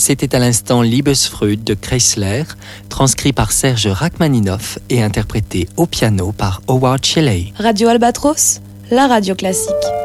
C'était à l'instant Liebesfreude de Kreisler, transcrit par Serge Rachmaninoff et interprété au piano par Howard Shelley. Radio Albatros, la radio classique.